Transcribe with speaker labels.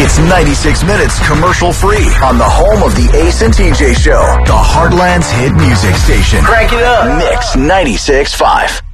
Speaker 1: It's 96 minutes commercial-free on the home of the Ace and TJ Show, the Heartland's hit music station.
Speaker 2: Crank it up.
Speaker 1: Mix 96.5.